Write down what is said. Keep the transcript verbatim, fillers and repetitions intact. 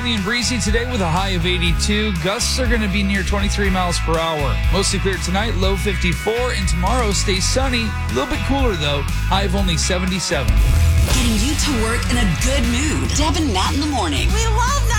sunny and breezy today with a high of eighty-two. Gusts are going to be near twenty-three miles per hour. Mostly clear tonight, low fifty-four, and tomorrow stays sunny. A little bit cooler, though, high of only seventy-seven. Getting you to work in a good mood. Deb and Matt in the morning. We love